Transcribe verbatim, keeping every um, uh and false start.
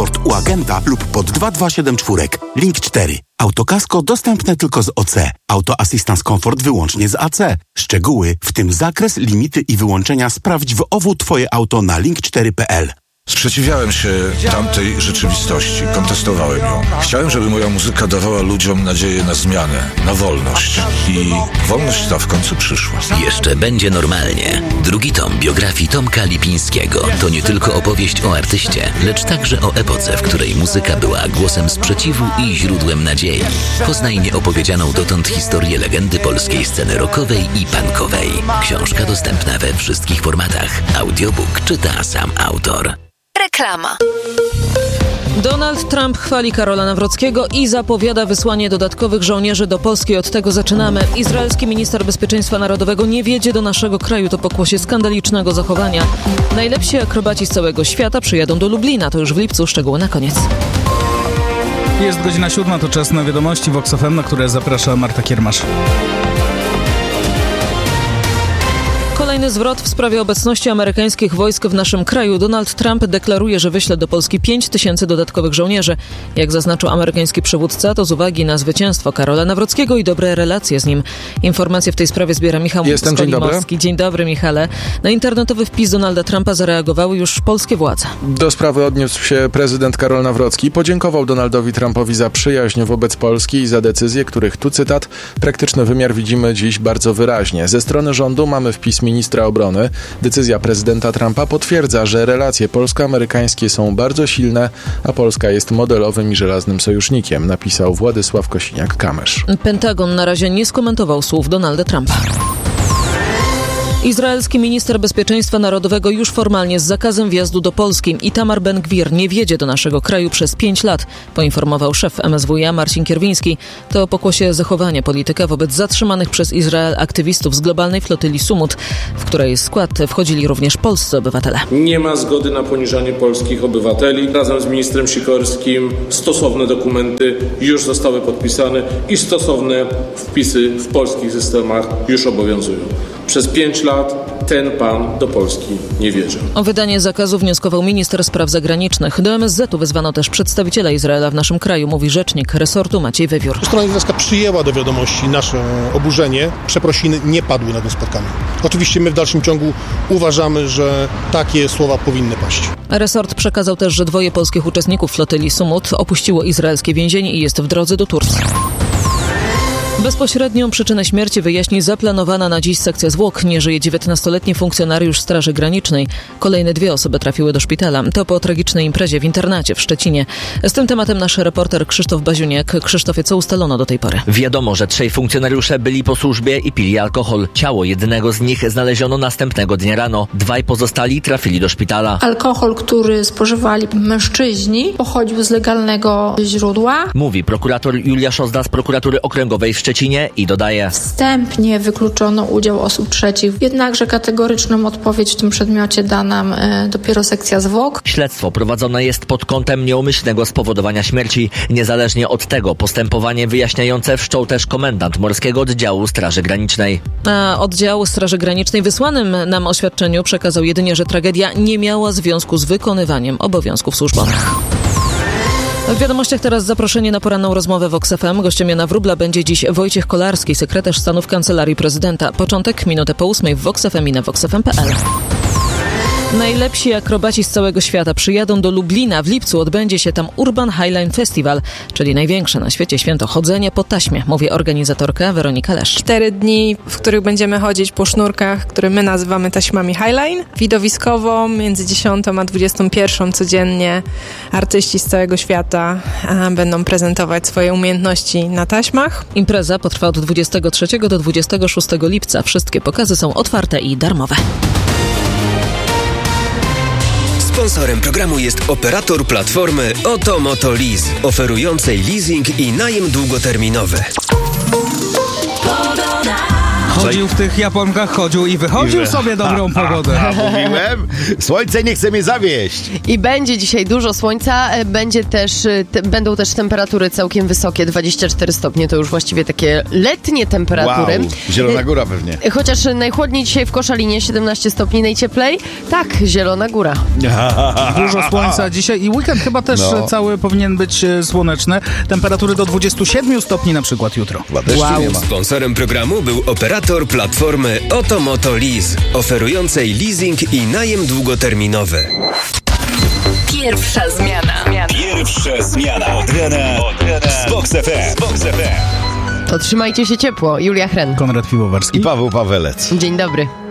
komfort u agenta lub pod dwa dwa siedem cztery. Link cztery. Autokasko dostępne tylko z O C. Auto Assistance Comfort wyłącznie z A C. Szczegóły, w tym zakres, limity i wyłączenia sprawdź w O W Twoje auto na link cztery kropka p l. Sprzeciwiałem się tamtej rzeczywistości, kontestowałem ją. Chciałem, żeby moja muzyka dawała ludziom nadzieję na zmianę, na wolność. I wolność ta w końcu przyszła. Jeszcze będzie normalnie. Drugi tom biografii Tomka Lipińskiego to nie tylko opowieść o artyście, lecz także o epoce, w której muzyka była głosem sprzeciwu i źródłem nadziei. Poznaj nieopowiedzianą dotąd historię legendy polskiej sceny rockowej i punkowej. Książka dostępna we wszystkich formatach. Audiobook czyta sam autor. Reklama. Donald Trump chwali Karola Nawrockiego i zapowiada wysłanie dodatkowych żołnierzy do Polski. Od tego zaczynamy. Izraelski minister bezpieczeństwa narodowego nie wjedzie do naszego kraju. To pokłosie skandalicznego zachowania. Najlepsi akrobaci z całego świata przyjadą do Lublina. To już w lipcu. Szczegóły na koniec. Jest godzina siódma, to czas na wiadomości Vox F M, na które zaprasza Marta Kiermasz. Kolejny zwrot w sprawie obecności amerykańskich wojsk w naszym kraju. Donald Trump deklaruje, że wyśle do Polski pięć tysięcy dodatkowych żołnierzy. Jak zaznaczył amerykański przywódca, to z uwagi na zwycięstwo Karola Nawrockiego i dobre relacje z nim. Informacje w tej sprawie zbiera Michał Jestem, dzień dobry. Dzień dobry, Michale. Na internetowy wpis Donalda Trumpa zareagowały już polskie władze. Do sprawy odniósł się prezydent Karol Nawrocki. Podziękował Donaldowi Trumpowi za przyjaźń wobec Polski i za decyzje, których, tu cytat, praktyczny wymiar widzimy dziś bardzo wyraźnie. Ze strony rządu mamy wpis ministra obrony. Decyzja prezydenta Trumpa potwierdza, że relacje polsko-amerykańskie są bardzo silne, a Polska jest modelowym i żelaznym sojusznikiem, napisał Władysław Kosiniak-Kamysz. Pentagon na razie nie skomentował słów Donalda Trumpa. Izraelski minister bezpieczeństwa narodowego już formalnie z zakazem wjazdu do Polski. Itamar Ben-Gwir nie wjedzie do naszego kraju przez pięć lat, poinformował szef M S W iA Marcin Kierwiński. To pokłosie zachowania polityka wobec zatrzymanych przez Izrael aktywistów z globalnej flotyli Sumut, w której skład wchodzili również polscy obywatele. Nie ma zgody na poniżanie polskich obywateli. Razem z ministrem Sikorskim stosowne dokumenty już zostały podpisane i stosowne wpisy w polskich systemach już obowiązują. Przez pięć lat ten pan do Polski nie wjedzie. O wydanie zakazu wnioskował minister spraw zagranicznych. Do M S Z u wezwano też przedstawiciela Izraela w naszym kraju, mówi rzecznik resortu Maciej Wiewiór. Strona izraelska przyjęła do wiadomości nasze oburzenie. Przeprosiny nie padły na tym spotkaniu. Oczywiście my w dalszym ciągu uważamy, że takie słowa powinny paść. Resort przekazał też, że dwoje polskich uczestników flotyli Sumut opuściło izraelskie więzienie i jest w drodze do Turcji. Bezpośrednią przyczynę śmierci wyjaśni zaplanowana na dziś sekcja zwłok. Nie żyje dziewiętnastoletni funkcjonariusz Straży Granicznej. Kolejne dwie osoby trafiły do szpitala. To po tragicznej imprezie w internacie w Szczecinie. Z tym tematem nasz reporter Krzysztof Baziuniak. Krzysztofie, co ustalono do tej pory? Wiadomo, że trzej funkcjonariusze byli po służbie i pili alkohol. Ciało jednego z nich znaleziono następnego dnia rano. Dwaj pozostali trafili do szpitala. Alkohol, który spożywali mężczyźni, pochodził z legalnego źródła. Mówi prokurator Julia Szozda z prokuratury okręgowej w Szczecinie i dodaje: Wstępnie wykluczono udział osób trzecich, jednakże kategoryczną odpowiedź w tym przedmiocie da nam e, dopiero sekcja zwłok. Śledztwo prowadzone jest pod kątem nieumyślnego spowodowania śmierci. Niezależnie od tego postępowanie wyjaśniające wszczął też komendant Morskiego Oddziału Straży Granicznej. A oddział Straży Granicznej wysłanym nam oświadczeniu przekazał jedynie, że tragedia nie miała związku z wykonywaniem obowiązków służbowych. W wiadomościach teraz zaproszenie na poranną rozmowę Vox F M. Gościem Jana Wróbla będzie dziś Wojciech Kolarski, sekretarz stanu w Kancelarii Prezydenta. Początek minutę po ósmej w Vox F M i na vox f m kropka p l. Najlepsi akrobaci z całego świata przyjadą do Lublina. W lipcu odbędzie się tam Urban Highline Festival, czyli największe na świecie święto chodzenia po taśmie, mówi organizatorka Weronika Leszcz. Cztery dni, w których będziemy chodzić po sznurkach, które my nazywamy taśmami Highline. Widowiskowo między dziesiątą a dwudziestą pierwszą codziennie artyści z całego świata a, będą prezentować swoje umiejętności na taśmach. Impreza potrwa od dwudziestego trzeciego do dwudziestego szóstego lipca. Wszystkie pokazy są otwarte i darmowe. Sponsorem programu jest operator platformy Oto Moto Lease, oferującej leasing i najem długoterminowy. chodził w tych japonkach, chodził i wychodził I wy... sobie dobrą ha, pogodę. Ha, ha, mówiłem, słońce nie chce mnie zawieść. I będzie dzisiaj dużo słońca, będzie też, te, będą też temperatury całkiem wysokie, dwadzieścia cztery stopnie, to już właściwie takie letnie temperatury. Wow, Zielona Góra pewnie. Chociaż najchłodniej dzisiaj w Koszalinie, siedemnaście stopni, najcieplej. Tak, Zielona Góra. Dużo słońca dzisiaj i weekend chyba też no. cały powinien być słoneczny. Temperatury do dwudziestu siedmiu stopni na przykład jutro. Wow. Sponsorem programu był operator platformy Otomoto Lease, oferującej leasing i najem długoterminowy. Pierwsza zmiana. Pierwsza zmiana. Od rana. Od rana. Z Box F M. Box F M. To trzymajcie się ciepło. Julia Hren. Konrad Piwowarski. I Paweł Pawelec. Dzień dobry.